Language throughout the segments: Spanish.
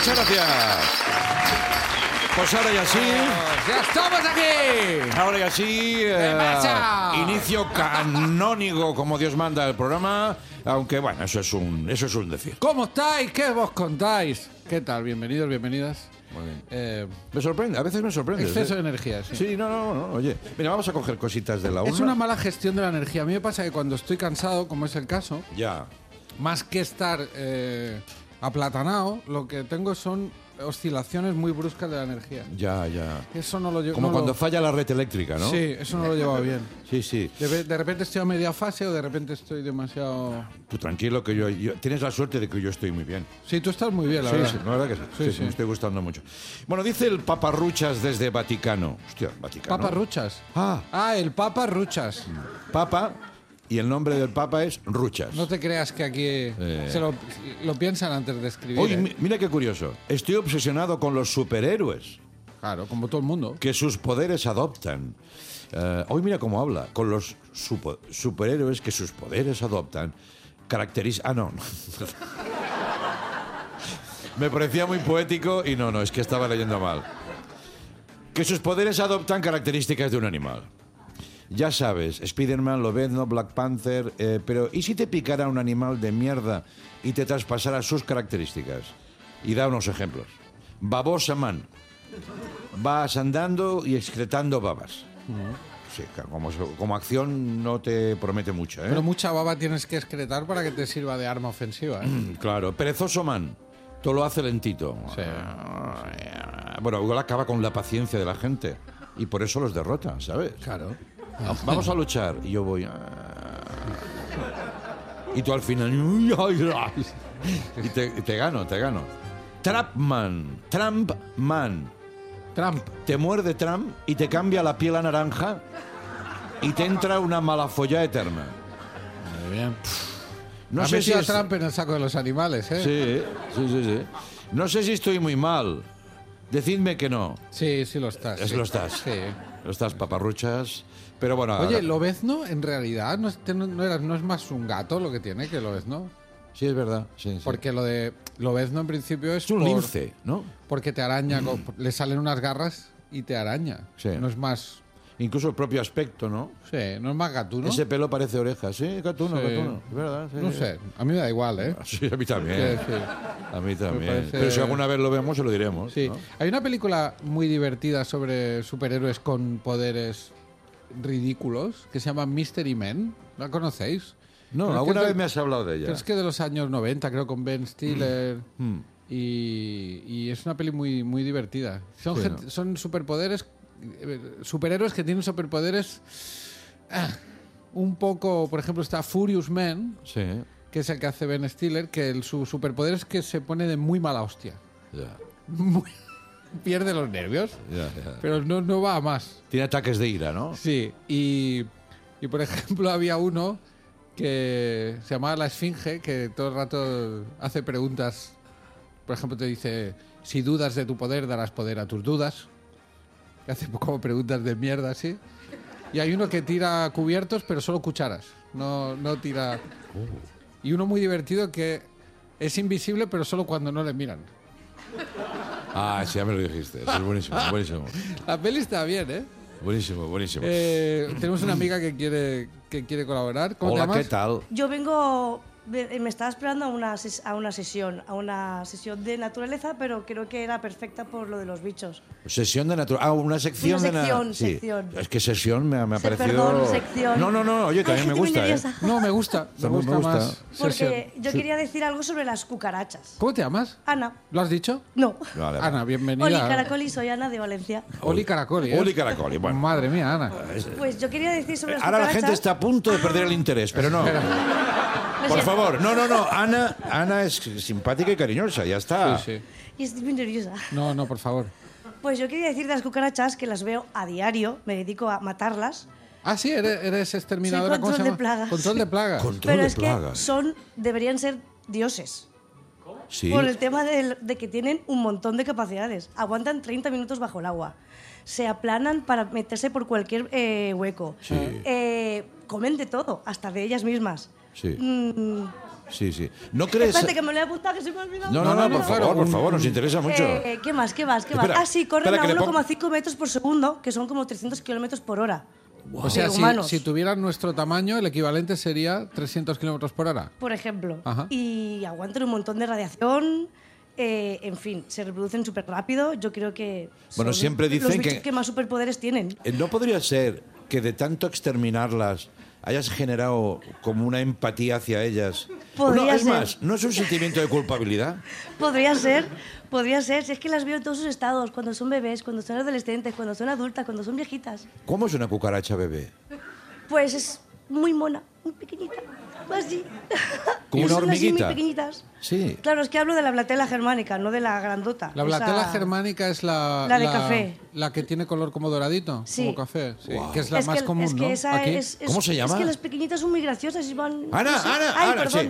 Muchas gracias. Pues ahora ya sí. ¡Ya estamos aquí! Ahora ya sí. pasa? Inicio canónico como Dios manda el programa. Aunque bueno, eso es un decir. ¿Cómo estáis? ¿Qué vos contáis? ¿Qué tal? Bienvenidos, bienvenidas. Muy bien. Me sorprende, a veces me sorprende. Exceso de energía, sí. Sí, no. Oye, mira, vamos a coger cositas de la urna. Es una mala gestión de la energía. A mí me pasa que cuando estoy cansado, como es el caso, Ya. más que estar aplatanado, lo que tengo son oscilaciones muy bruscas de la energía. Ya. Eso no lo llevo. Como no cuando lo- falla la red eléctrica, ¿no? Sí, eso no lo llevo bien. Sí. De repente estoy a media fase o de repente estoy demasiado... Tú tranquilo que yo tienes la suerte de que yo estoy muy bien. Sí, tú estás muy bien, la Sí, verdad. sí, la verdad que sí. Sí, me estoy gustando mucho. Bueno, dice el Papa Ruchas desde Vaticano. Hostia, Vaticano. Papa Ruchas. Ah, El Papa Ruchas. Papa, y el nombre del Papa es Ruchas. No te creas que aquí se lo piensan antes de escribir. Oye, ¿eh? mira qué curioso. Estoy obsesionado con los superhéroes Claro, como todo el mundo. que sus poderes adoptan. Hoy mira cómo habla. Con los superhéroes que sus poderes adoptan. No. Me parecía muy poético y no, es que estaba leyendo mal. Que sus poderes adoptan características de un animal. Ya sabes, Spider-Man, Lobezno, Black Panther, pero ¿y si te picara un animal de mierda y te traspasara sus características? Y da unos ejemplos. Babosa man. Vas andando y excretando babas. Sí, claro, como acción no te promete mucho, ¿eh? Pero mucha baba tienes que excretar para que te sirva de arma ofensiva. ¿eh? Claro, perezoso man. Todo lo hace lentito. Sí. Bueno, igual acaba con la paciencia de la gente. Y por eso los derrota, ¿sabes? Claro. Vamos a luchar. Y yo voy... Y tú al final... Y te gano. Trampman. Trump. Te muerde Trump y te cambia la piel a naranja y te entra una malafolla eterna. Muy bien. No Ha sé si metido a es... Trump en el saco de los animales, ¿eh? Sí. No sé si estoy muy mal. Decidme que no. Sí, lo estás. sí. Lo estás. Sí. Lo estás, paparruchas. Pero bueno... Oye, ahora- Lobezno, en realidad, no es más un gato lo que tiene que Lobezno. Sí, es verdad. Sí. Porque lo de Lobezno, en principio, es Es un lince, ¿no? porque te araña, le salen unas garras y te araña. Sí. No es más... Incluso el propio aspecto, ¿no? Sí, no es más gatuno. Ese pelo parece oreja. Sí, gatuno. Es verdad. Sí. No sé, a mí me da igual, ¿eh? Sí, a mí también. Sí. A mí también. parece- Pero si alguna vez lo vemos, se lo diremos. Sí. ¿no? Hay una película muy divertida sobre superhéroes con poderes ridículos que se llama Mystery Men. ¿La conocéis? No, Pero es alguna que es vez de- me has hablado de ella. Pero es que de los años 90, creo, con Ben Stiller. Y es una peli muy, muy divertida. Son, Sí, gente- ¿no? son superpoderes, superhéroes que tienen superpoderes un poco... Por ejemplo, está Furious Man, Sí, que es el que hace Ben Stiller, que su superpoder es que se pone de muy mala hostia. ya. Pierde los nervios, Ya. pero no va a más. Tiene ataques de ira, ¿no? Sí, y por ejemplo había uno que se llamaba La Esfinge, que todo el rato hace preguntas. Por ejemplo, te dice, si dudas de tu poder, darás poder a tus dudas. Que hace como preguntas de mierda, así. Y hay uno que tira cubiertos, pero solo cucharas. No tira... Y uno muy divertido que es invisible, pero solo cuando no le miran. Ah, sí, ya me lo dijiste. Eso es buenísimo. La peli está bien, ¿eh? Buenísimo. Tenemos una amiga que quiere colaborar. ¿Cómo te Hola, llamas? ¿qué tal? Yo vengo, me estaba esperando a una sesión de naturaleza, pero creo que era perfecta por lo de los bichos. Sesión de naturaleza. Ah, una sección Una de sección. Es que sesión me ha parecido... Perdón, sección. No, oye, Ay, también me estoy muy gusta, ¿eh? nerviosa. No, me gusta. Me También gusta me gusta. más. sesión. Porque yo quería decir algo sobre las cucarachas. ¿Cómo te llamas? Ana. ¿Lo has dicho? No. Vale, Ana, bienvenida. Oli Caracoli, soy Ana de Valencia. Oli Caracoli, ¿eh? Oli Caracoli, bueno. Madre mía, Ana. Pues yo quería decir sobre las Ahora la cucarachas. gente está a punto de perder el interés, pero no. Lo Por siento. favor, no. Ana es simpática y cariñosa, ya está. Sí. Y estoy muy nerviosa. No, por favor. Pues yo quería decir de las cucarachas que las veo a diario, me dedico a matarlas. Ah, sí, eres exterminadora. Soy ¿Cómo se control de llama? plagas. Control de plagas. Control Pero de es plagas. que deberían ser dioses. Sí. Por el tema de que tienen un montón de capacidades. Aguantan 30 minutos bajo el agua. Se aplanan para meterse por cualquier hueco. Sí. Comen de todo, hasta de ellas mismas. Sí. Sí, sí. ¿No crees...? Espérate, que me lo he apuntado, que se me ha olvidado. No, por claro, favor, nos interesa mucho. ¿Qué más? Espera, Ah, sí, corren espera, a que le 1,5 metros por segundo, que son como 300 kilómetros por hora. O sea, De humanos, si tuvieran nuestro tamaño, el equivalente sería 300 kilómetros por hora. por ejemplo. Ajá. Y aguantan un montón de radiación. En fin, se reproducen súper rápido. Yo creo que Bueno, son siempre los dicen bichos que- más superpoderes tienen. ¿No podría ser que de tanto exterminarlas hayas generado como una empatía hacia ellas? Podría Es ser. más, ¿no es un sentimiento de culpabilidad? Podría ser. Si es que las veo en todos sus estados, cuando son bebés, cuando son adolescentes, cuando son adultas, cuando son viejitas. ¿Cómo es una cucaracha bebé? Pues es muy mona, muy pequeñita, así. ¿Como una Son así hormiguita? muy pequeñitas. Sí. Claro, es que hablo de la blatela germánica, no de la grandota. La blatela Esa- germánica es la... La de café. La que tiene color como doradito, Sí. como café. Sí, que es la Es más que, común, es que ¿no? esa Aquí. es- ¿Cómo se llama? Es que las pequeñitas son muy graciosas y van... Ana, no sé. Ana, Ay, Ana, sí. perdón.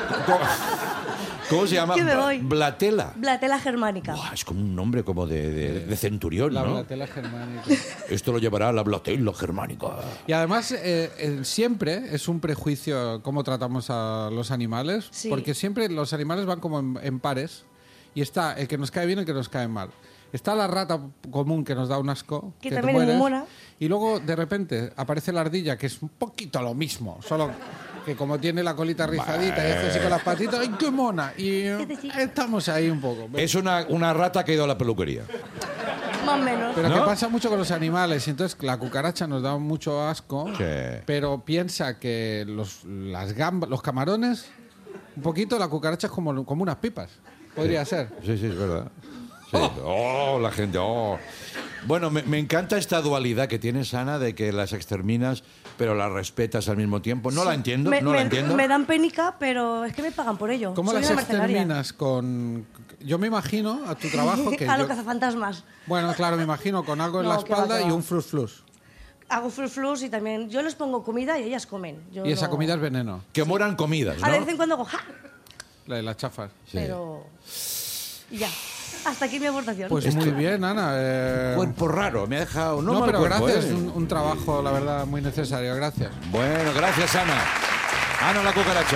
¿Cómo se llama? Que me voy. Blatela. Blatela germánica. Buah, es como un nombre como de centurión, La ¿no? blatela germánica. Esto lo llevará a la blatela germánica. Y además, siempre es un prejuicio cómo tratamos a los animales, Sí. porque siempre los animales van como en pares, y está el que nos cae bien y el que nos cae mal. Está la rata común que nos da un asco, Que te también es muy mueres, mona. y luego de repente aparece la ardilla, que es un poquito lo mismo, solo que como tiene la colita rizadita y hace así con las patitas, ¡ay, qué mona! Y estamos ahí un poco. Es una rata que ha ido a la peluquería. Más o menos. Pero ¿No? que pasa mucho con los animales, y entonces la cucaracha nos da mucho asco, Sí. pero piensa que las gambas, los camarones, un poquito la cucaracha es como unas pipas, podría ser. Sí, sí, es verdad. Sí. Oh, la gente, oh. Bueno, me encanta esta dualidad que tienes, Ana, de que las exterminas, pero las respetas al mismo tiempo. No la entiendo, no la entiendo. Me dan penica, pero es que me pagan por ello. ¿Cómo Soy las una mercenaria. exterminas con...? Yo me imagino a tu trabajo que A los yo- cazafantasmas. Bueno, claro, me imagino con algo en No, la que va, espalda que y va. un flus flus. Hago flus y también... Yo les pongo comida y ellas comen. Yo Y esa no- comida es veneno, Que mueran comidas, A de vez ¿no? en cuando hago ¡ja! la de las chafas. Sí. Pero... Y ya. Hasta aquí mi aportación. Pues muy bien, Ana. Cuerpo raro, me ha dejado... No, No, mal pero cuerpo, gracias, ¿eh? un trabajo, la verdad, muy necesario. Gracias. Bueno, gracias, Ana. Ana la cucaracha.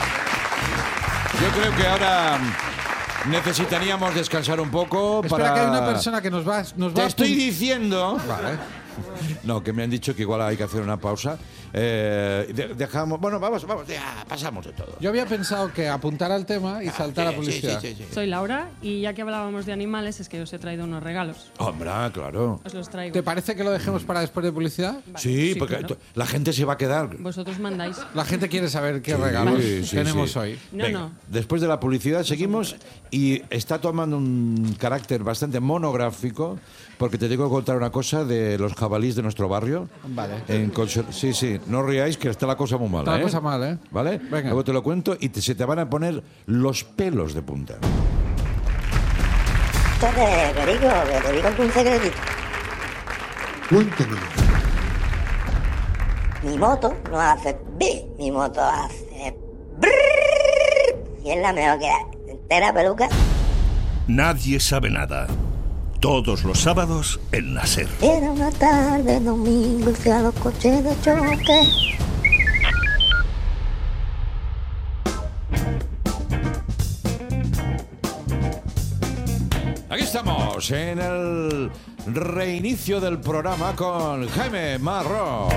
Yo creo que ahora necesitaríamos descansar un poco Espera, para... que hay una persona que nos va Te a estoy apun- diciendo... Vale. No, que me han dicho que igual hay que hacer una pausa. Dejamos... Bueno, vamos, ya, pasamos de todo. Yo había pensado que apuntar al tema y saltar a publicidad. Sí. Soy Laura y ya que hablábamos de animales es que os he traído unos regalos. Hombre, claro. Os los traigo. ¿Te parece que lo dejemos para después de publicidad? Sí, sí, porque claro. la gente se va a quedar... Vosotros mandáis. La gente quiere saber qué regalos Sí, sí, tenemos sí. hoy. No, Venga, no. después de la publicidad seguimos y está tomando un carácter bastante monográfico porque te tengo que contar una cosa de los jabalíes de nuestro barrio. Vale. Sí, no os riáis que está la cosa muy mala. Está la cosa mal, ¿eh? ¿Vale? Venga. Luego te lo cuento y se te van a poner los pelos de punta. Que te digo un secretito. Cuéntamelo. Mi moto no hace bi, mi moto hace brrrr, y es la mejor que hay. Entera peluca. Nadie sabe nada. Todos los sábados en la SER. Era una tarde domingo y fui a los coches de choque. Aquí estamos en el reinicio del programa con Jaime Marrón.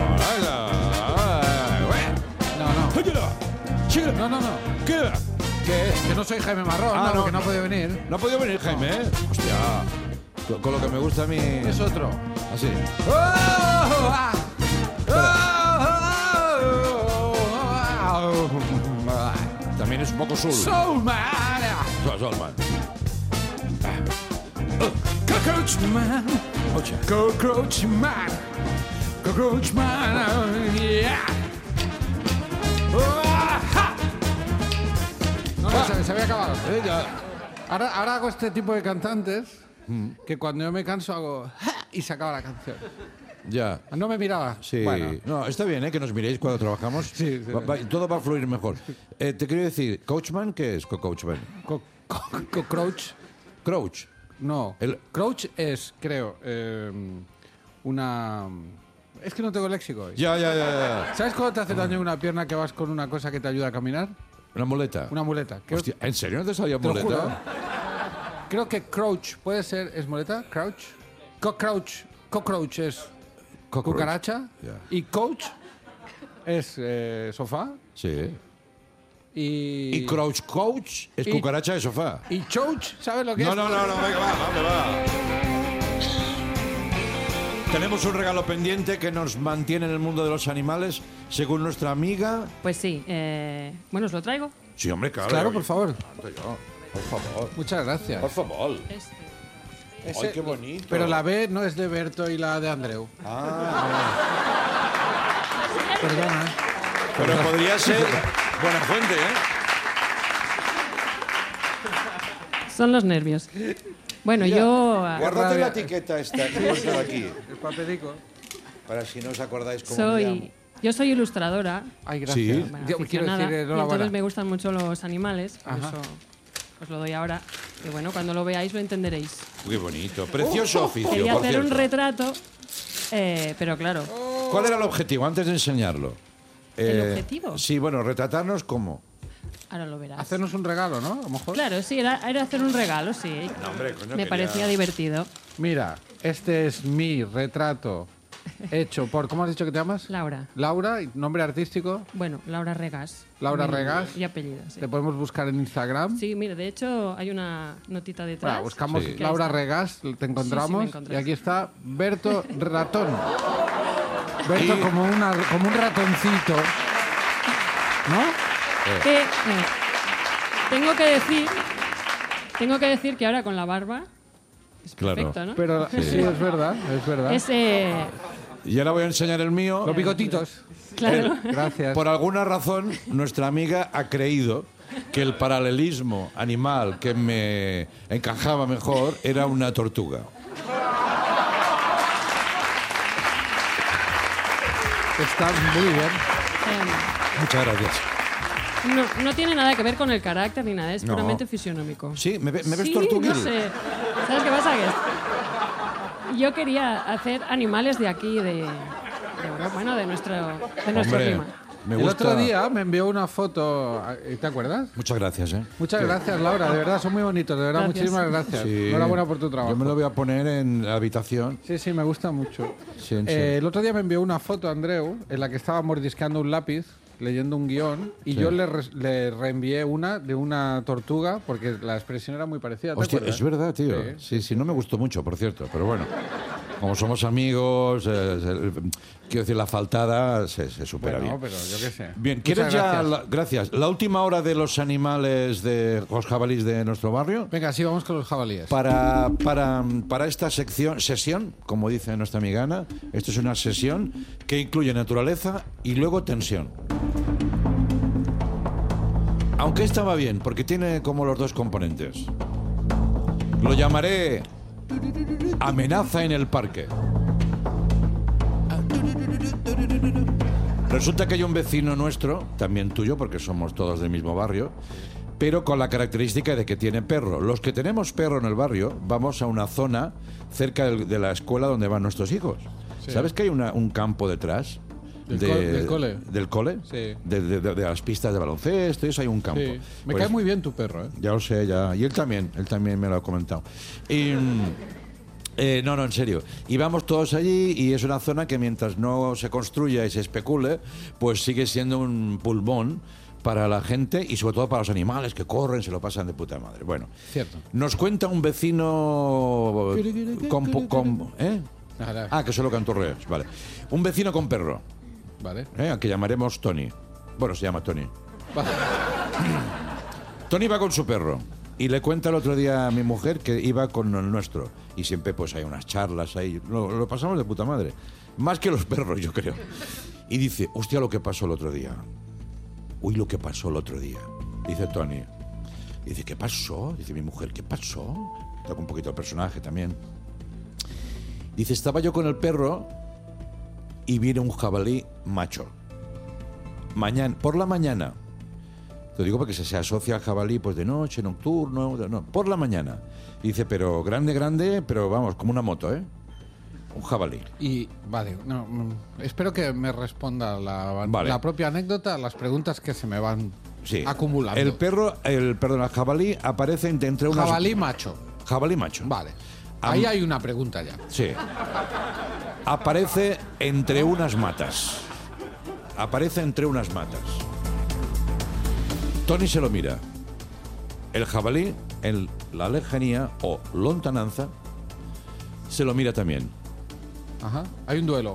No. ¿Qué? ¿Qué? Que no soy Jaime Marrón, Ah, no, que no ha podido venir. No ha podido venir Jaime, ¿eh? Hostia, con lo que me gusta a mí... Es otro. Así. También es un poco soul. Soul Man. Soul man. Cockroach Man. Ocha. Cockroach Man. Cockroach Man. Yeah. No, se había acabado. Ahora hago este tipo de cantantes que cuando yo me canso hago "Ja", y se acaba la canción. Ya. No me miraba. Sí. Bueno, No, está bien, ¿eh? Que nos miréis cuando trabajamos. Sí. Todo va a fluir mejor. Te quiero decir, ¿Coachman? ¿Qué es Coachman? Cockroach. Crouch. No. El- Crouch es, creo, una... Es que no tengo léxico hoy. Ya. ¿Sabes cuando te hace daño una pierna que vas con una cosa que te ayuda a caminar? ¿Una muleta? Una muleta. Creo, Hostia, ¿en serio no te salía te lo muleta? juro. Creo que crouch puede ser... ¿Es muleta? ¿Crouch? Cockroach es Cockroach. cucaracha. Ya. Y coach es sofá. Sí. Y Crouch Coach es y- cucaracha de sofá. y choach, ¿sabes lo que No, es? venga, va. Tenemos un regalo pendiente que nos mantiene en el mundo de los animales, según nuestra amiga. Pues sí, bueno, os lo traigo. Sí, hombre, claro. Claro, por favor. Por favor. Muchas gracias. Por favor. Este. Ay, qué bonito. Pero la B no es de Berto y la de Andreu. Perdona. Pero podría ser buena fuente, ¿eh? Son los nervios. Bueno, yo Guárdate la etiqueta esta y ponla aquí, El papelico. para si no os acordáis cómo me llamo. yo soy ilustradora. Ay, Sí. gracias. Bueno, Yo quiero aficionada, decir, y enhorabuena. entonces me gustan mucho los animales, por Ajá. eso os lo doy ahora. Y bueno, cuando lo veáis lo entenderéis. Qué bonito. Precioso oficio, Quería por hacer un cierto. retrato, pero claro, ¿Cuál era el objetivo antes de enseñarlo? ¿El objetivo? Sí, bueno, retratarnos cómo. ahora lo verás. Hacernos un regalo, ¿no? A lo mejor. Claro, sí, era hacer un regalo, sí. No, hombre, coño, Me quería- parecía divertido. Mira, este es mi retrato hecho por... ¿Cómo has dicho que te llamas? Laura. Laura, y nombre artístico. Bueno, Laura Regas. Laura Mi- Regas. Y apellido, sí. Te podemos buscar en Instagram. Sí, mire, de hecho hay una notita detrás. Bueno, buscamos Sí. Laura Que ahí Regas, te Sí, sí, encontramos. me Y encontráis. aquí está Berto Ratón. Berto Y- como un ratoncito. ¿No? Que, tengo que decir que ahora con la barba es Claro. perfecto, ¿no? Pero sí, es verdad, es verdad. Es, Y ahora voy a enseñar el mío. Los bigotitos. claro. Gracias. Por alguna razón, nuestra amiga ha creído que el paralelismo animal que me encajaba mejor era una tortuga. Está muy bien. Muchas gracias. No tiene nada que ver con el carácter ni nada, es No. puramente fisionómico. Sí, ¿me ves Sí, tortuguil? no sé. ¿Sabes qué pasa? Que yo quería hacer animales de aquí, de bueno, de nuestro Hombre, clima. me El gusta. otro día me envió una foto, ¿te acuerdas? Muchas gracias, ¿eh? Muchas gracias, Laura, de verdad, son muy bonitos, de verdad, Gracias. muchísimas gracias. Sí. Enhorabuena por tu trabajo. Yo me lo voy a poner en la habitación. Sí, sí, me gusta mucho. Sí, sí. El otro día me envió una foto, Andreu, en la que estaba mordisqueando un lápiz, leyendo un guión, y Sí. yo le reenvié una de una tortuga, porque la expresión era muy parecida. ¿te Hostia, acuerdas? es verdad, tío. Sí. Sí, no me gustó mucho, por cierto, pero bueno. Como somos amigos, quiero decir, la faltada se supera Bueno, bien. pero yo qué sé. Bien, Muchas ¿quieres ya? gracias. Gracias. La última hora de los animales de los jabalíes de nuestro barrio. Venga, sí, vamos con los jabalíes. Para esta sesión, como dice nuestra amiga Ana, esto es una sesión que incluye naturaleza y luego tensión. Aunque esta va bien, porque tiene como los dos componentes. Lo llamaré amenaza en el parque. Resulta que hay un vecino nuestro, también tuyo, porque somos todos del mismo barrio, pero con la característica de que tiene perro. Los que tenemos perro en el barrio vamos a una zona cerca de la escuela donde van nuestros hijos. Sí. ¿Sabes que hay un campo detrás? Del cole. ¿Del cole? Sí. De las pistas de baloncesto, y eso hay un campo. Sí. Me Pues- cae muy bien tu perro, ¿eh? ya lo sé, ya. Y él también me lo ha comentado. Y, no, en serio. Y vamos todos allí y es una zona que mientras no se construya y se especule, pues sigue siendo un pulmón para la gente y sobre todo para los animales que corren, se lo pasan de puta madre. Bueno, Cierto. nos cuenta un vecino ¿eh? Ahora, Ah, que solo canturreas, vale. Un vecino con perro, vale. al que llamaremos Tony. Bueno, se llama Tony. Vale. Tony va con su perro y le cuenta el otro día a mi mujer que iba con el nuestro. Y siempre pues hay unas charlas ahí. Lo pasamos de puta madre. Más que los perros, yo creo. Y dice, hostia, lo que pasó el otro día. Uy, lo que pasó el otro día. Dice Tony. Y dice, ¿qué pasó? Dice mi mujer, ¿qué pasó? Toca un poquito el personaje también. Dice, estaba yo con el perro y viene un jabalí macho. Por la mañana. Te digo porque se asocia al jabalí pues de noche, nocturno, no, por la mañana. Dice, pero grande, pero vamos, como una moto, ¿eh? Un jabalí. Y, vale, no, espero que me responda Vale. la propia anécdota a las preguntas que se me van Sí. Acumulando. El jabalí aparece entre unas... Jabalí macho. Jabalí macho. Vale. Ahí hay una pregunta ya. Sí. Aparece entre unas matas. Aparece entre unas matas. Tony se lo mira. El jabalí, en la lejanía o lontananza, se lo mira también. Ajá. Hay un duelo.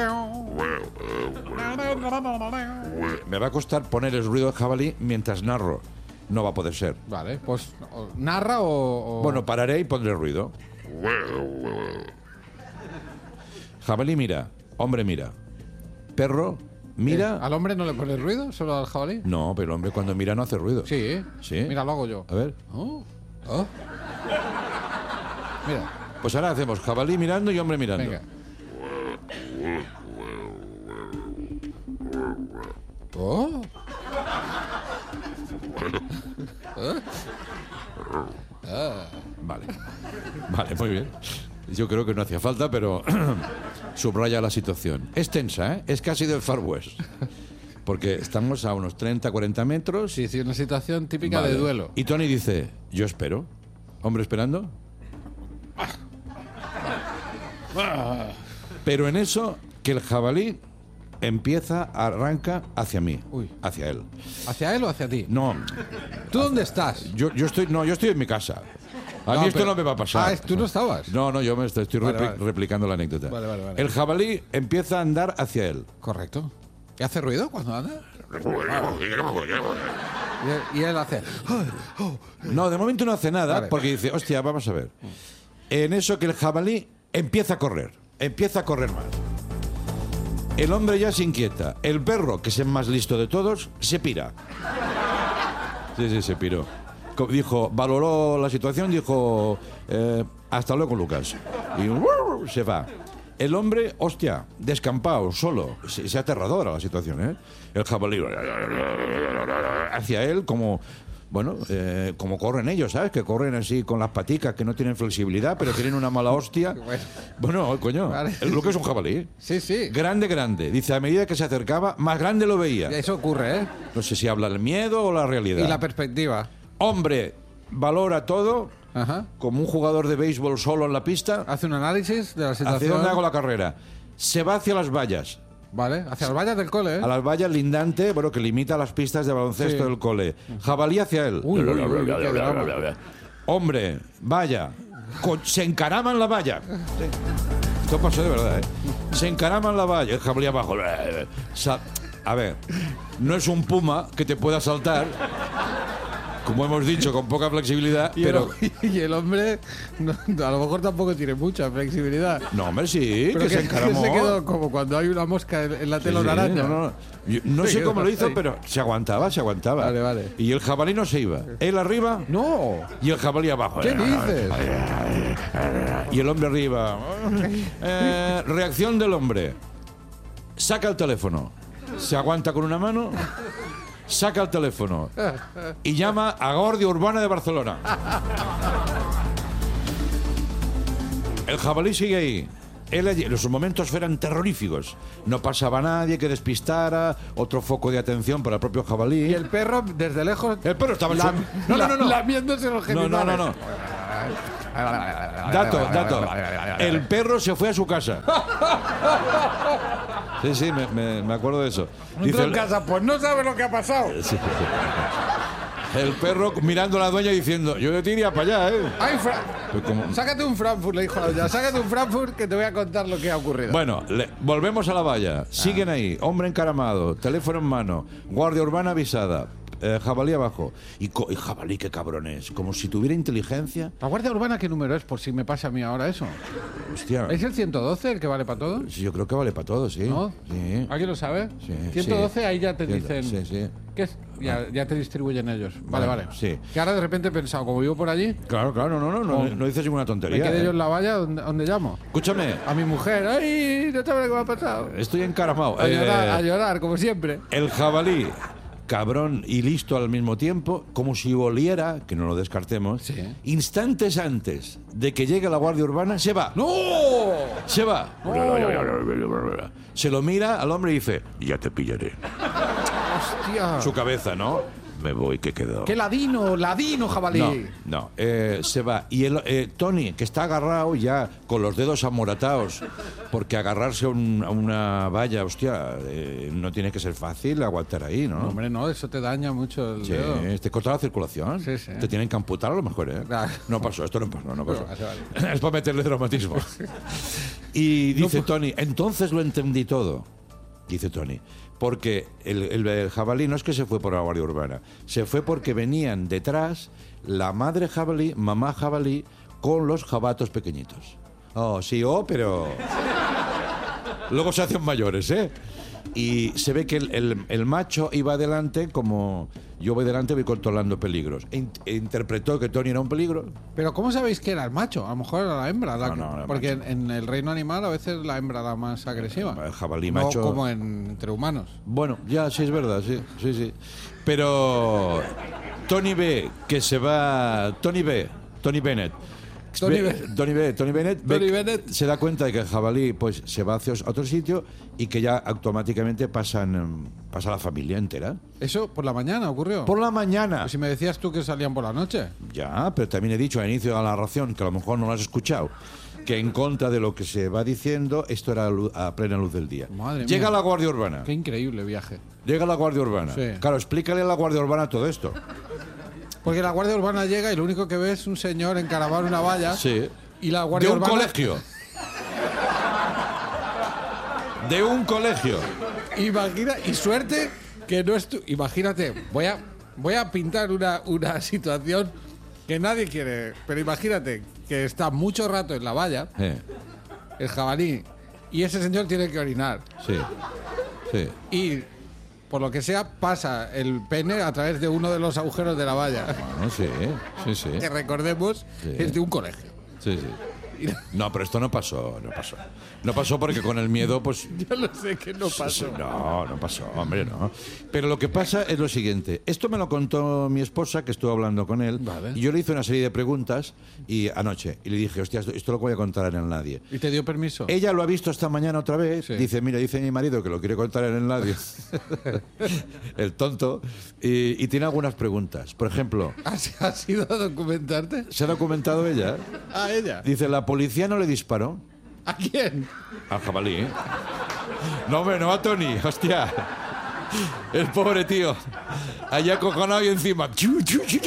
Me va a costar poner el ruido del jabalí mientras narro. No va a poder ser. Vale, pues narra o... Bueno, pararé y pondré ruido. Jabalí mira, hombre mira. Perro mira. ¿Al hombre no le pone ruido? ¿Solo al jabalí? No, pero el hombre cuando mira no hace ruido. Sí. Sí. Mira, lo hago yo. A ver. Oh. Oh. Mira. Pues ahora hacemos jabalí mirando y hombre mirando. Venga. Oh. Vale. Vale, muy bien. Yo creo que no hacía falta, pero subraya la situación. Es tensa, ¿eh? Es casi del Far West. Porque estamos a unos 30, 40 metros. Sí, sí, una situación típica Vale. de duelo. Y Tony dice, yo espero. Hombre esperando. Pero en eso, que el jabalí arranca hacia mí. Uy. Hacia él. ¿Hacia él o hacia ti? No, ¿Tú dónde estás? yo estoy en mi casa. A No, mí esto pero- no me va a pasar. Ah, ¿tú no estabas? No, yo me estoy Vale, vale. replicando la anécdota. Vale, vale, vale. El jabalí empieza a andar hacia él. Correcto. ¿Y hace ruido cuando anda? Y él hace... No, de momento no hace nada Vale. porque dice, hostia, vamos a ver. En eso que el jabalí empieza a correr más. El hombre ya se inquieta. El perro, que es el más listo de todos, se pira. Sí, se piró. Dijo, valoró la situación, dijo, hasta luego, Lucas. Y se va. El hombre, hostia, descampado, solo. Es aterradora la situación, ¿eh? El jabalí hacia él como... Bueno, como corren ellos, ¿sabes? Que corren así con las paticas, que no tienen flexibilidad, pero tienen una mala hostia. Bueno, coño, Vale. lo que es un jabalí. Sí, sí. Grande. Dice, a medida que se acercaba, más grande lo veía. Eso ocurre, ¿eh? No sé si habla el miedo o la realidad. Y la perspectiva. Hombre, valora todo Ajá. como un jugador de béisbol solo en la pista. Hace un análisis de la ¿Hacia situación. dónde hago la carrera? Se va hacia las vallas. Vale, hacia las vallas del cole, ¿eh? A las vallas lindante, bueno, que limita las pistas de baloncesto Sí. del cole. Jabalí hacia él. Uy, qué drama. Hombre, valla. Se encarama en la valla. Esto pasó de verdad, ¿eh? Se encarama en la valla. El jabalí abajo. A ver, no es un puma que te pueda saltar. Como hemos dicho, con poca flexibilidad, pero... Y el hombre a lo mejor tampoco tiene mucha flexibilidad. No, hombre, sí, Pero que se encaramó. se quedó como cuando hay una mosca en la Sí, telaraña. no. Yo no Se sé quedó cómo lo hizo, ahí. pero se aguantaba. Vale. Y el jabalí no se iba. Él arriba ¡No! y el jabalí abajo. ¿Qué dices? Y el hombre arriba. Reacción del hombre. Saca el teléfono. Se aguanta con una mano. Saca el teléfono. Y llama a Guardia Urbana de Barcelona. El jabalí sigue ahí. Él allí, los momentos eran terroríficos. No pasaba nadie que despistara, otro foco de atención para el propio jabalí. Y el perro, desde lejos... El perro estaba en su... No. Lamiéndose los genitales. No. Dato. El perro se fue a su casa. Sí, me acuerdo de eso. Entró en casa, pues no sabe lo que ha pasado. El perro mirando a la dueña diciendo, yo te iría para allá, ¿eh? Ay, Pues como- sácate un Frankfurt, le dijo la doña. Sácate un Frankfurt que te voy a contar lo que ha ocurrido. Bueno, volvemos a la valla. Siguen ahí, hombre encaramado, teléfono en mano, guardia urbana avisada, jabalí abajo. Y jabalí, qué cabrones, como si tuviera inteligencia. ¿La Guardia Urbana qué número es? Por si me pasa a mí ahora eso. Hostia, ¿Es el 112 el que vale para todo? sí, yo creo que vale para todo, sí. ¿No? Sí. ¿Alguien lo sabe? Sí, 112 sí. ahí ya te Sí, dicen... sí. ¿Qué es? Ya te distribuyen ellos. Vale. Sí. Que ahora de repente he pensado, como vivo por allí, Claro, no dices ninguna me tontería. quedé yo ¿eh? en la valla, ¿dónde llamo? Escúchame, A mi mujer. ¡Ay! No sabes lo que me ha pasado. estoy encaramado. A llorar, como siempre. El jabalí, cabrón y listo al mismo tiempo, como si oliera, que no lo descartemos, Sí. instantes antes de que llegue la Guardia Urbana, se va. ¡No! Se va. Se lo mira al hombre y dice, ya te pillaré. ¡Hostia! Su cabeza, ¿no? Me voy, que quedó. ¡Qué ladino jabalí! No, se va. Y Tony, que está agarrado ya con los dedos amoratados, porque agarrarse a una valla, hostia, no tiene que ser fácil aguantar ahí, ¿no? No, hombre, no, eso te daña mucho el Sí, dedo. te corta la circulación. Sí, sí. Te tienen que amputar a lo mejor, ¿eh? Claro. No pasó, esto no pasó. Vale. Es para meterle dramatismo. Y dice Tony, entonces lo entendí todo. Dice Tony. Porque el jabalí no es que se fue por la Guardia Urbana, se fue porque venían detrás la madre jabalí, mamá jabalí, con los jabatos pequeñitos. Oh, sí, pero... Luego se hacen mayores, ¿eh? Y se ve que el macho iba adelante como... Yo voy delante, voy controlando peligros. Interpretó que Tony era un peligro. Pero ¿cómo sabéis que era el macho? A lo mejor era la hembra. No, era porque macho. en el reino animal a veces la hembra era más agresiva. El jabalí no macho... como entre humanos. Bueno, ya, sí es verdad, sí. Pero Tony ve que se va... Tony Bennett. Tony Bennett. Se da cuenta de que el jabalí pues se va hacia otro sitio y que ya automáticamente pasa la familia entera. ¿Eso por la mañana ocurrió? Por la mañana. Pues si me decías tú que salían por la noche. Ya, pero también he dicho al inicio de la narración, que a lo mejor no lo has escuchado, que en contra de lo que se va diciendo, esto era a plena luz del día. Madre Llega mía. la Guardia Urbana. Qué increíble viaje. Llega la Guardia Urbana. Sí. Claro, explícale a la Guardia Urbana todo esto. Porque la Guardia Urbana llega y lo único que ve es un señor encaramado en una valla. Sí. Y la Guardia De un Urbana... colegio. De un colegio. Imagina, y suerte que no es tú. Imagínate, voy a pintar una situación que nadie quiere. Pero imagínate que está mucho rato en la valla, el jabalí, y ese señor tiene que orinar. Sí. Y por lo que sea, pasa el pene a través de uno de los agujeros de la valla. Bueno, sí. Que recordemos, es de un colegio. Sí. No, pero esto no pasó. No pasó porque con el miedo, pues... Yo lo sé que no pasó. No pasó, hombre, no. Pero lo que pasa es lo siguiente. Esto me lo contó mi esposa, que estuvo hablando con él. Vale. Y yo le hice una serie de preguntas anoche. Y le dije, hostia, esto lo voy a contar en el Nadie. ¿Y te dio permiso? Ella lo ha visto esta mañana otra vez. Sí. Dice, mira, dice mi marido que lo quiere contar en el Nadie. El tonto. Y tiene algunas preguntas. Por ejemplo... ¿Has ido a documentarte? ¿Se ha documentado ella? ¿A ella? Dice, la policía no le disparó. ¿A quién? Al jabalí, ¿eh? No, hombre, no a Tony, hostia. El pobre tío. Allá acojonado y encima. Chu.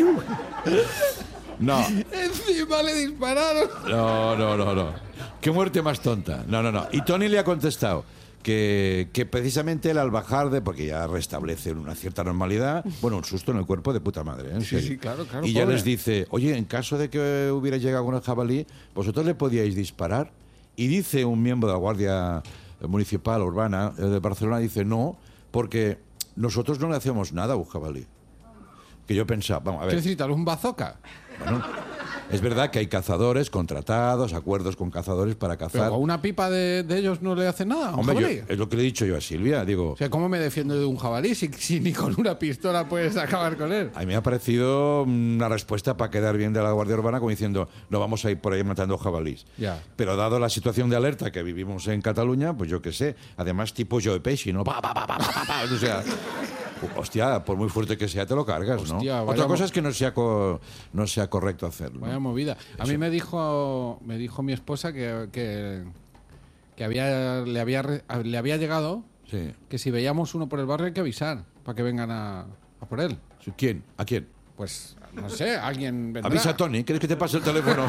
No. Encima le dispararon. No. Qué muerte más tonta. No. Y Tony le ha contestado que precisamente él al bajar porque ya restablece una cierta normalidad, bueno, un susto en el cuerpo de puta madre, ¿eh? En serio. Sí, claro. Y ya pobre. les dice, oye, en caso de que hubiera llegado con el jabalí, ¿vosotros le podíais disparar? Y dice un miembro de la Guardia Municipal Urbana de Barcelona, dice, no, porque nosotros no le hacemos nada a un jabalí. Que yo pensaba, vamos a ¿Qué ver. necesitas? ¿Un bazooka? Bueno, es verdad que hay cazadores contratados, acuerdos con cazadores para cazar. Pero a una pipa de ellos no le hace nada. ¿A un Hombre, jabalí? es lo que le he dicho yo a Silvia, digo... O sea, ¿cómo me defiendo de un jabalí si ni con una pistola puedes acabar con él? A mí me ha parecido una respuesta para quedar bien de la Guardia Urbana, como diciendo, no vamos a ir por ahí matando jabalís. Ya. Pero dado la situación de alerta que vivimos en Cataluña, pues yo qué sé, además tipo Joe Pesci, ¿no? Pa. O sea, hostia, por muy fuerte que sea, te lo cargas, Hostia, ¿no? vaya Otra cosa es que no sea correcto hacerlo, ¿no? Vaya movida. A mí me dijo mi esposa que le había llegado Sí. que si veíamos uno por el barrio hay que avisar para que vengan a por él. ¿Quién? ¿A quién? Pues, no sé, alguien vendrá. Avisa a Tony, ¿quieres que te pase el teléfono?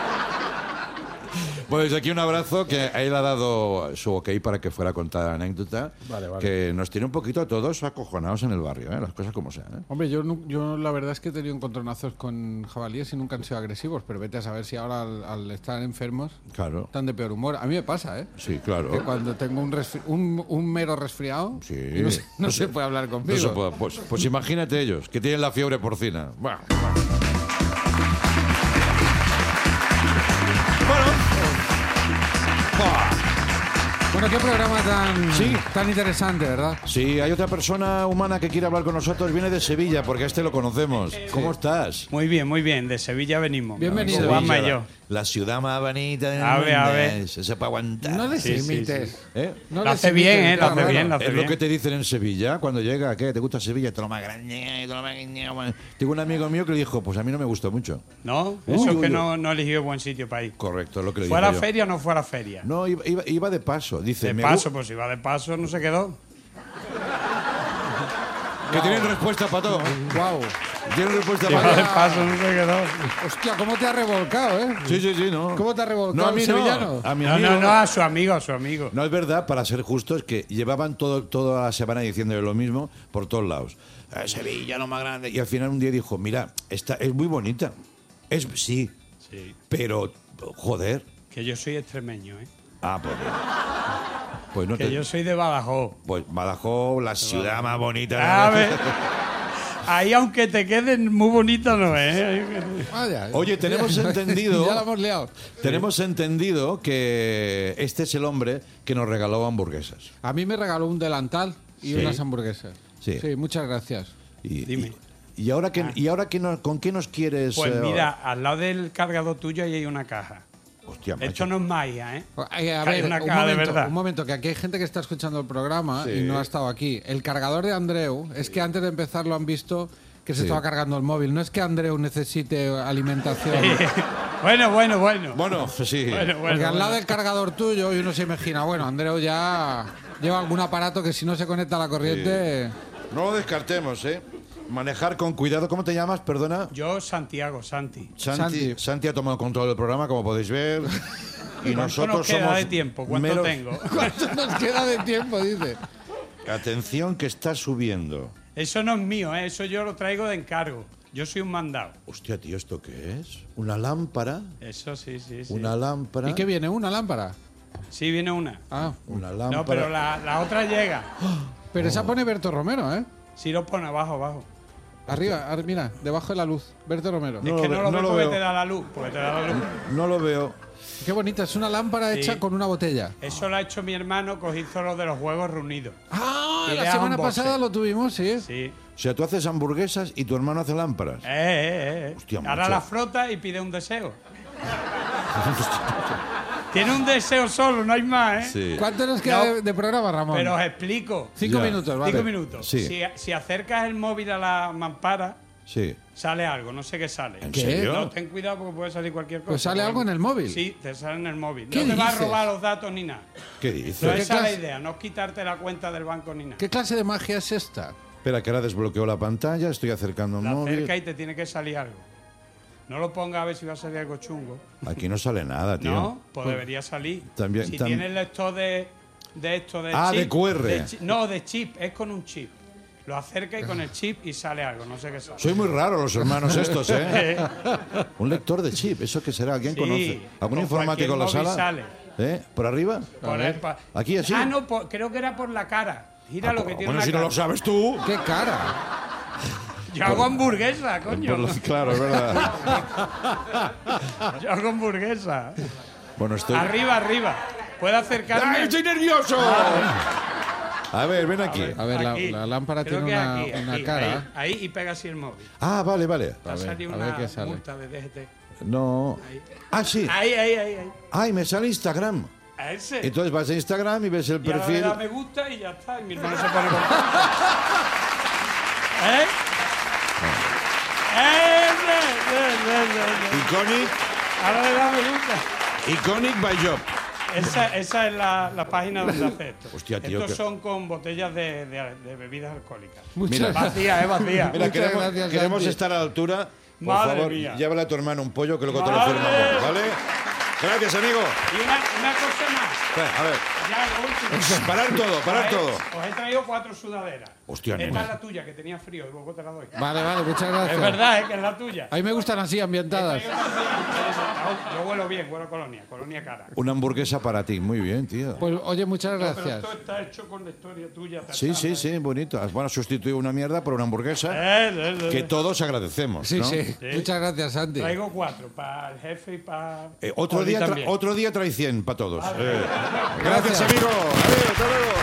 Pues desde aquí un abrazo, que a él ha dado su ok para que fuera a contar la anécdota, Vale. que nos tiene un poquito a todos acojonados en el barrio, ¿eh? Las cosas como sean, ¿eh? Hombre, yo la verdad es que he tenido encontronazos con jabalíes y nunca han sido agresivos, pero vete a saber si ahora al estar enfermos Claro, están de peor humor. A mí me pasa, ¿eh? sí, claro. Que cuando tengo un mero resfriado, Sí. y no se puede hablar conmigo. No se puede, pues imagínate ellos, que tienen la fiebre porcina. Bueno. Bueno, qué programa Sí. tan interesante, ¿verdad? Si hay otra persona humana que quiere hablar con nosotros, viene de Sevilla, porque a este lo conocemos. ¿Cómo estás? Muy bien, de Sevilla venimos. Bienvenido. Juanma y yo. La ciudad más bonita del A ver, a mundo. ver. Eso para aguantar. No les Sí, sí, imites. ¿Eh? No Lo les hace bien, imites, lo hace claro. bien, lo hace Es lo bien. que te dicen en Sevilla cuando llega. ¿Qué? ¿Te gusta Sevilla? Todo lo más grande. Todo lo más... Tengo un amigo mío que le dijo, pues a mí no me gustó mucho. ¿No? Uy, Eso es uy, que uy. no eligió buen sitio para ir. Correcto, es lo que le ¿Fue a dije la yo. feria o no fue a la feria? No, iba de paso. Dice, De me paso, pues si va de paso no se quedó. Que tienen respuesta para todo. Guau. Tienen respuesta Si para va de todo. paso no se quedó. Hostia, ¿cómo te ha revolcado, eh? Sí, no. ¿Cómo te ha revolcado No, a mí el sevillano? no. A mi No, amigo. no, a su amigo, a su amigo. No, es verdad, para ser justos, que llevaban toda la semana diciéndole lo mismo por todos lados. Sevilla, lo más grande. Y al final un día dijo, mira, esta es muy bonita. Sí, Sí. pero, joder. Que yo soy extremeño, ¿eh? Pues no Que yo soy de Badajoz. Pues Badajoz, la ciudad más bonita. A ver. Ahí, aunque te queden muy bonito, no es. Vaya. Oye, tenemos entendido. Ya la hemos liado. Tenemos entendido que este es el hombre que nos regaló hamburguesas. A mí me regaló un delantal y Sí. unas hamburguesas. Sí. Muchas gracias. Dime. Y ahora ¿con qué nos quieres? Pues mira, al lado del cargador tuyo ahí hay una caja. Hostia, macho. Esto no es magia, ¿eh? A Que hay ver, una caja de verdad. un momento, que aquí hay gente que está escuchando el programa Sí. y no ha estado aquí. El cargador de Andreu es que antes de empezar lo han visto que se Sí. estaba cargando el móvil. No es que Andreu necesite alimentación. Bueno. Bueno, sí. Porque al lado del cargador tuyo y uno se imagina, bueno, Andreu ya lleva algún aparato que si no se conecta a la corriente... No lo descartemos, ¿eh? Manejar con cuidado. ¿Cómo te llamas? Perdona. Yo, Santiago, Santi. Santi ha tomado control del programa, como podéis ver. Y ¿Cuánto nosotros nos queda somos de tiempo? ¿Cuánto meros- tengo? ¿Cuánto nos queda de tiempo? Dice. Atención que está subiendo. Eso no es mío, ¿eh? Eso yo lo traigo de encargo. Yo soy un mandado. Hostia, tío, ¿esto qué es? ¿Una lámpara? Eso sí. ¿Una lámpara? ¿Y qué viene? ¿Una lámpara? Sí, viene una. Ah, Una lámpara. No, pero la otra llega. pero esa pone Berto Romero, ¿eh? Si lo pone abajo. Arriba, mira, debajo de la luz. Berto Romero. No Es que lo no ve- lo no ves lo porque veo. te da la luz. Porque te da la luz. No lo veo. Qué bonita, es una lámpara Sí. hecha con una botella. Eso lo ha hecho mi hermano, cogí solo de los Juegos Reunidos. Ah, Y la le semana hago un boxe. pasada lo tuvimos, sí. Sí. O sea, tú haces hamburguesas y tu hermano hace lámparas. Hostia, Ahora macho. la frota y pide un deseo. Tiene un deseo solo, no hay más, ¿eh? Sí. ¿Cuánto nos queda No, de programa, Ramón? Pero os explico. 5 Ya. minutos, vale. 5 minutos. Sí. Si acercas el móvil a la mampara, Sí. sale algo, no sé qué sale. ¿En ¿Qué? serio? No, ten cuidado porque puede salir cualquier cosa. Pues sale algo en el móvil. Sí, te sale en el móvil. ¿Qué No te va a dices? robar los datos ni nada. ¿Qué No, dices? ¿Qué esa es la clase? idea, no es quitarte la cuenta del banco ni nada. ¿Qué clase de magia es esta? Espera, que ahora desbloqueo la pantalla, estoy acercando el La móvil. acerca y te tiene que salir algo. No lo ponga a ver si va a salir algo chungo. Aquí no sale nada, tío. No, pues debería salir. También- si tam- tienes lector de esto de Ah, chip. de QR. No, de chip, es con un chip. Lo acerca y con el chip y sale algo, no sé qué sale. Soy muy raro los hermanos estos, ¿eh? Un lector de chip, ¿eso qué será? ¿Quién Sí, conoce? ¿Algún con informático en la cualquier móvil sala? sale. ¿Eh? ¿Por arriba? ¿Aquí así? Ah, no, creo que era por la cara. Gira lo que tiene Bueno, una si no cara. lo sabes tú. ¡Qué cara! Yo hago hamburguesa, coño. Claro, es verdad. Yo hago hamburguesa. Bueno, estoy... Arriba. ¿Puedo acercarme? ¡Ay, estoy nervioso! A ver, ven aquí. A ver, Aquí. la lámpara Creo tiene que una aquí, cara. Ahí y pega así el móvil. Ah, vale. Te ha ver, salido a ver una qué sale. multa de DGT. No. Ah, sí. Ahí. Ay, me sale Instagram. A ese. Entonces vas a Instagram y ves el Y ahora le perfil. da me gusta y ya está. Y mi hermano se pone con... ¿Eh? Iconic, Ahora le da me gusta. Iconic by Job. Esa es la página donde hace esto. Hostia, tío, Estos que- son con botellas de bebidas alcohólicas. Muchas Mira. gracias. Vacía. Mira, Muchas gracias, queremos Santi. estar a la altura. Por Madre favor, mía. llévale a tu hermano un pollo que luego te lo Madre. firmamos, ¿vale? Gracias, amigo. Y una cosa más. Espera, a ver. Ya lo último. Parar todo. Os he traído 4 sudaderas. Hostia, Esta no. es la tuya, que tenía frío, y luego te la doy. Vale, muchas gracias. Es verdad, que es la tuya. A mí me gustan así, ambientadas. Yo huelo bien, huelo colonia cara. Una hamburguesa para ti. Muy bien, tío. Pues oye, muchas Pero gracias. esto está hecho con la historia tuya. Sí, bonito. Bueno, sustituir una mierda por una hamburguesa que todos agradecemos. Sí, ¿no? sí, Muchas gracias, Santi. Traigo 4 para el jefe y para. Otro Oli día también. otro día trae 100 para todos. Gracias, Gracias. amigo. Adiós, hasta luego.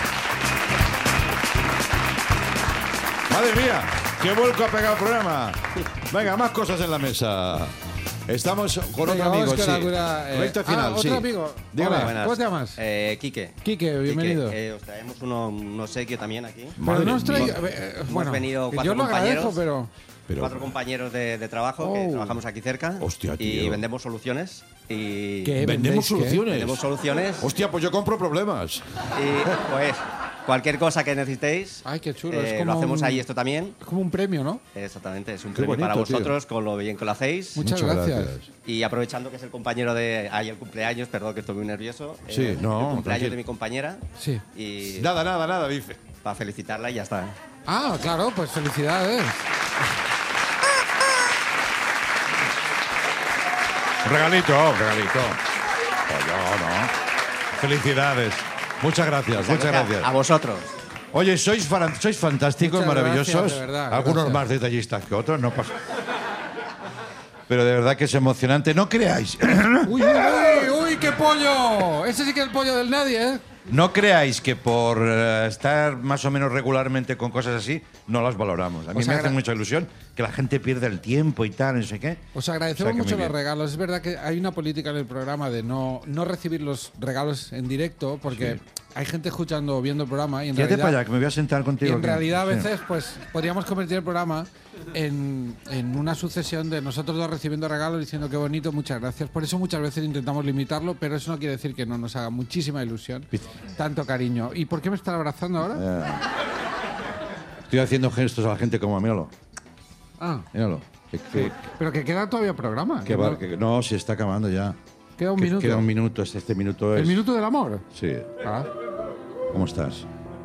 Madre mía, qué vuelco ha pegado el programa. Venga, más cosas en la mesa. Estamos con Venga, otro amigo, vamos con sí. alguna, Recta final, sí. otro amigo. Dígame. Hola, Buenas. ¿cómo te llamas? Quique. Quique, bienvenido. Os traemos un obsequio también aquí. Pero Madre no os traigo- mía. bueno, venido que 4 yo lo agradezco, compañeros. pero 4 compañeros de trabajo que trabajamos aquí cerca. Hostia, y tío. vendemos soluciones. Y ¿Qué? Vendemos ¿Vendéis qué? soluciones. vendemos soluciones. Hostia, pues yo compro problemas. Y pues cualquier cosa que necesitéis, Ay, qué chulo. Es como lo hacemos un- ahí esto también. es como un premio, ¿no? Exactamente, es un Qué premio bonito, para tío. vosotros con lo bien que lo hacéis. Muchas gracias. Y aprovechando que es el compañero de... el cumpleaños, perdón que estoy muy nervioso. Sí, no, el cumpleaños tranquilo. de mi compañera. Sí. Y Nada, dice. para felicitarla y ya está. Ah, claro, pues felicidades. Regalito. Oye, no. Felicidades. Muchas gracias. A vosotros. Oye, sois fantásticos, Muchas maravillosos. gracias, de verdad, Algunos gracias. más detallistas que otros, no pasa. Pero de verdad que es emocionante. No creáis, Uy, qué pollo. Ese sí que es el pollo del nadie, ¿eh? no creáis que por estar más o menos regularmente con cosas así, no las valoramos. A mí Os me hace agra- mucha ilusión que la gente pierda el tiempo y tal, no sé qué. Os agradecemos O sea que mucho muy los bien. regalos. Es verdad que hay una política en el programa de no recibir los regalos en directo porque Sí. hay gente escuchando o viendo el programa y en Quédate realidad, para allá, que me voy a sentar y contigo. en que- realidad a sí. veces pues podríamos convertir el programa en una sucesión de nosotros dos recibiendo regalos diciendo qué bonito, muchas gracias. Por eso muchas veces intentamos limitarlo, pero eso no quiere decir que no nos haga muchísima ilusión. Tanto cariño. ¿Y por qué me están abrazando ahora? Estoy haciendo gestos a la gente como, míralo, Ah, míralo. pero que queda todavía programa. Que va- que- no, se está acabando ya. Queda un Que- minuto. Queda un minuto, este minuto es... ¿El minuto del amor? Sí. Ah. ¿Cómo estás?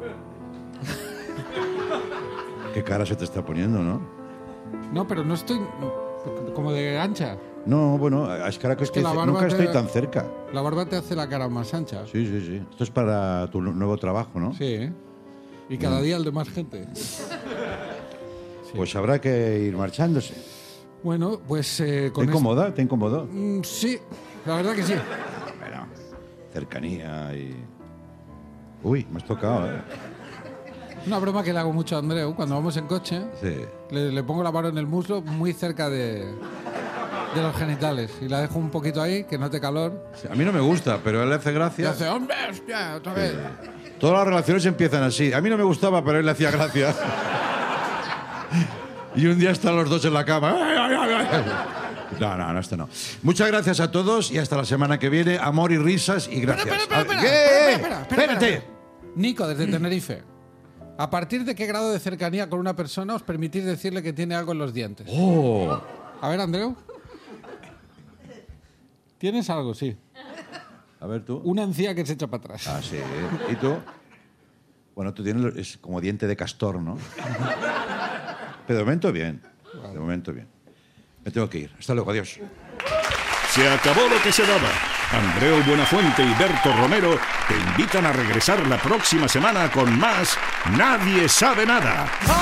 Qué cara se te está poniendo, ¿no? No, pero no estoy como de ancha. No, bueno, es que ahora que que la barba nunca te- estoy tan cerca. La barba te hace la cara más ancha. Sí, sí, sí. Esto es para tu nuevo trabajo, ¿no? Sí, ¿eh? Y cada día el de más gente. Pues habrá que ir marchándose. Bueno, pues ¿Te con incomoda? ¿Te incomodó? Sí, la verdad que sí. Bueno, cercanía y... Uy, me has tocado, ¿eh? Una broma que le hago mucho a Andreu cuando vamos en coche. Sí. Le pongo la mano en el muslo muy cerca de los genitales y la dejo un poquito ahí, que note calor. Sí, a mí no me gusta, pero a él le hace Y gracia. hace, hombre, hostia, otra vez. Todas las relaciones empiezan así. A mí no me gustaba, pero a él le hacía gracia. Y un día están los dos en la cama. No, esto no. Muchas gracias a todos y hasta la semana que viene. Amor y risas y gracias. Espérate. Nico, desde Tenerife. ¿A partir de qué grado de cercanía con una persona os permitís decirle que tiene algo en los dientes? Oh. A ver, Andreu. ¿Tienes algo? Sí. A ver tú. Una encía que se echa para atrás. Ah, sí. ¿Y tú? Bueno, tú tienes es como diente de castor, ¿no? Pero de momento bien. De momento bien. Me tengo que ir. Hasta luego. Adiós. Se acabó lo que se daba. Andreu Buenafuente y Berto Romero te invitan a regresar la próxima semana con más Nadie sabe nada.